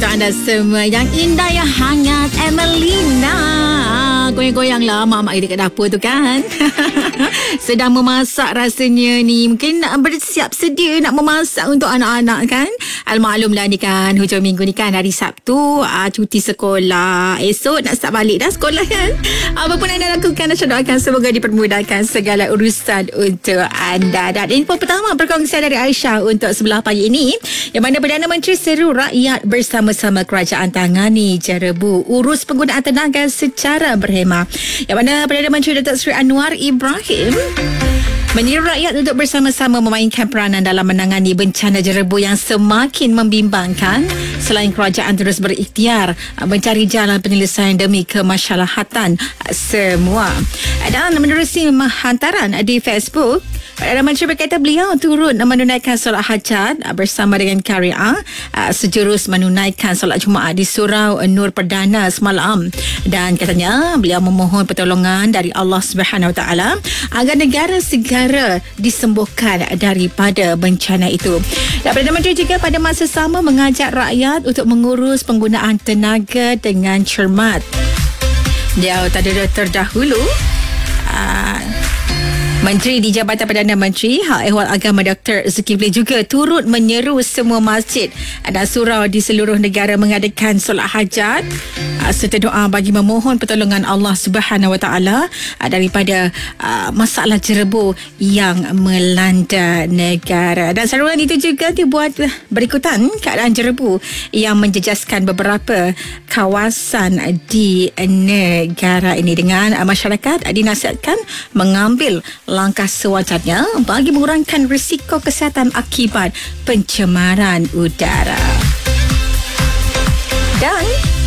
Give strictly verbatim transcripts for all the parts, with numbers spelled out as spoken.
untuk anda semua yang indah, yang hangat. Emelina, goyang-goyanglah mak-mak dekat dapur tu kan. Sedang memasak rasanya ni. Mungkin nak bersiap sedia nak memasak untuk anak-anak kan. Al-maklumlah ni kan, hujung minggu ni kan, hari Sabtu, ah, cuti sekolah. Esok nak start balik dah sekolah kan. Apa pun anda lakukan, saya doakan semoga dipermudahkan segala urusan untuk anda. Dan info pertama perkongsian dari Aisyah untuk sebelah pagi ini, yang mana Perdana Menteri seru rakyat bersama-sama kerajaan tangani jerebu urus penggunaan tenaga secara berhemah. Yang mana Perdana Menteri Datuk Seri Anwar Ibrahim menyeru rakyat untuk bersama-sama memainkan peranan dalam menangani bencana jerebu yang semakin membimbangkan, selain kerajaan terus berikhtiar mencari jalan penyelesaian demi kemaslahatan semua. Dan menerusi hantaran di Facebook, Perdana Menteri berkata beliau turut menunaikan solat hajat bersama dengan Kariah sejurus menunaikan solat Jumaat di Surau Nur Perdana semalam, dan katanya beliau memohon pertolongan dari Allah Subhanahu Wa Taala agar negara segera disembuhkan daripada bencana itu. Dan Perdana Menteri juga pada masa sama mengajak rakyat untuk mengurus penggunaan tenaga dengan cermat. Dia tadi terdahulu uh, Menteri di Jabatan Perdana Menteri Hal Ehwal Agama Doktor Zulkifli juga turut menyeru semua masjid dan surau di seluruh negara mengadakan solat hajat serta doa bagi memohon pertolongan Allah Subhanahu Wa Taala daripada uh, masalah jerebu yang melanda negara. Dan seruan itu juga dibuat berikutan keadaan jerebu yang menjejaskan beberapa kawasan di negara ini, dengan masyarakat dinasihatkan mengambil langkah sewajarnya bagi mengurangkan risiko kesihatan akibat pencemaran udara. Dan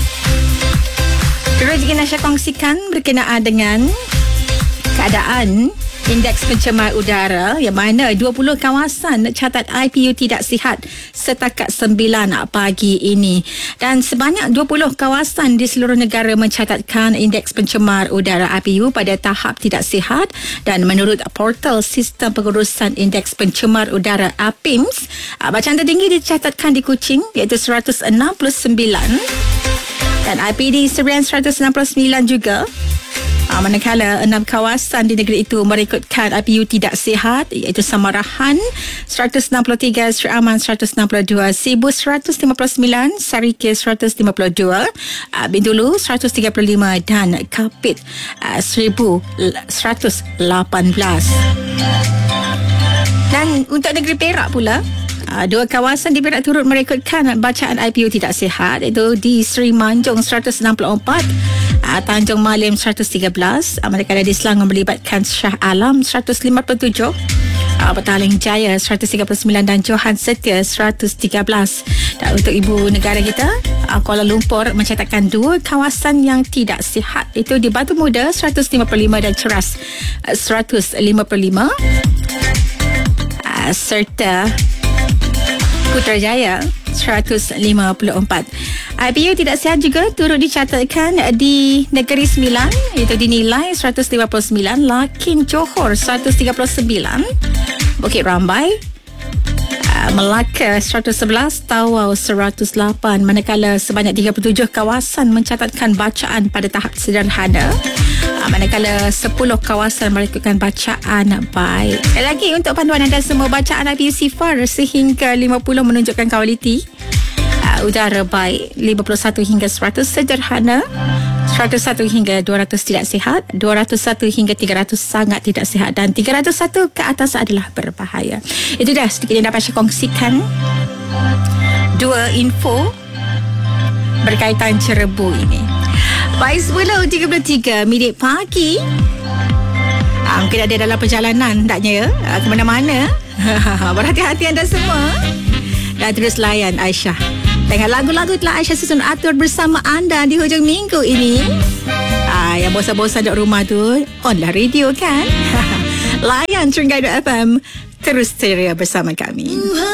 terus juga nak saya kongsikan berkenaan dengan keadaan indeks pencemar udara, yang mana dua puluh kawasan catat I P U tidak sihat setakat sembilan pagi ini, dan sebanyak dua puluh kawasan di seluruh negara mencatatkan indeks pencemar udara I P U pada tahap tidak sihat. Dan menurut portal sistem pengurusan indeks pencemar udara A P I M S, bacaan tertinggi dicatatkan di Kuching iaitu seratus enam puluh sembilan, dan I P D Serian seratus enam puluh sembilan juga. Ha, manakala enam kawasan di negeri itu merekodkan I P U tidak sihat iaitu Samarahan seratus enam puluh tiga, Seri Aman seratus enam puluh dua, Sibu seratus lima puluh sembilan, Sarike seratus lima puluh dua, Bintulu seratus tiga puluh lima dan Kapit seribu seratus lapan belas. Dan untuk negeri Perak pula, dua kawasan di Perak turut merekodkan bacaan I P U tidak sihat, iaitu di Seri Manjung seratus enam puluh empat, Tanjung Malim seratus tiga belas, manakala di Selangor melibatkan Shah Alam seratus lima puluh tujuh, Petaling Jaya seratus tiga puluh sembilan dan Johan Setia seratus tiga belas. Dan untuk ibu negara kita, Kuala Lumpur mencatatkan dua kawasan yang tidak sihat, iaitu di Batu Muda seratus lima puluh lima dan Ceras seratus lima puluh lima, serta Putrajaya seratus lima puluh empat. I P U tidak sihat juga turut dicatatkan di Negeri Sembilan, iaitu dinilai seratus lima puluh sembilan, Lakin Johor seratus tiga puluh sembilan, Bukit Rambai, Melaka seratus sebelas, Tawau seratus lapan, manakala sebanyak tiga puluh tujuh kawasan mencatatkan bacaan pada tahap sederhana, manakala sepuluh kawasan merekodkan bacaan baik. Sekali lagi untuk panduan anda semua, bacaan I P U sifar sehingga lima puluh menunjukkan kualiti uh, udara baik, lima puluh satu hingga seratus sederhana, seratus satu hingga dua ratus tidak sihat, dua ratus satu hingga tiga ratus sangat tidak sihat, dan tiga ratus satu ke atas adalah berbahaya. Itu dah sedikit yang dapat saya kongsikan, dua info berkaitan jerebu ini. Baik, sepuluh tiga puluh tiga minit pagi. Ah, mungkin ada dalam perjalanan taknya ya, ah, ke mana-mana. Berhati-hati anda semua. Dan terus layan Aisyah dengan lagu-lagu telah Aisyah susun atur bersama anda di hujung minggu ini. Ah, yang bosan-bosan duduk rumah tu, on lah radio kan. Layan Tringgay dot F M, terus ceria bersama kami.